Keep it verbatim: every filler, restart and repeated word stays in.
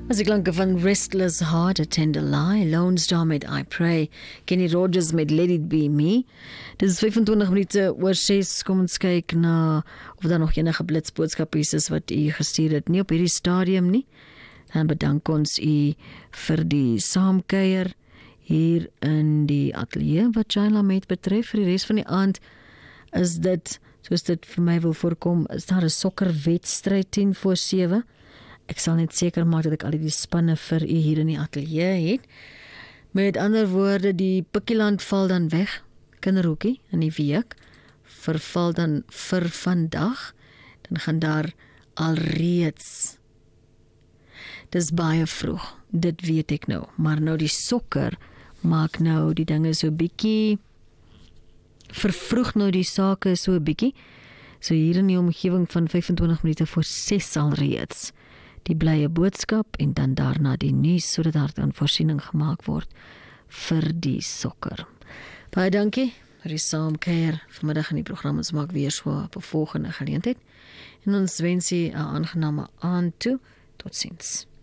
As die klanke van Restless Heart, A Tender Lie, Lone Star met I Pray, Kenny Rogers met Let It Be Me. Dit is vyfentwintig minute oor ses, kom ons kyk na of daar nog enige blitsboodskapies is wat u gestuur het, nie op hierdie stadium nie. Dan bedank ons u vir die saamkuier hier in die ateljee wat Jaila met betref. Vir die res van die aand is dit, soos dit vir my wil voorkom, is daar 'n sokkerwedstryd tien voor sewe. Ek sal net seker maak dat ek al die spanne vir u hier in die ateljee het. Met ander woorde, die Pikieland val dan weg, kinderhoekie in die week, verval dan vir vandag, dan gaan daar alreeds, dis baie vroeg, dit weet ek nou, maar nou die sokker maak nou die dinge so bietjie, vervroeg nou die sake so bietjie, so hier in die omgewing van vyfentwintig minute voor ses alreeds, die blye boodskap en dan daarna die nuus, sodat daar dan voorsiening gemaak word vir die sokker. Baie dankie vir die saamkuier vanmiddag in die program. Ons maak weer so op 'n volgende geleentheid en ons wens u 'n aangename aand toe. Totsiens.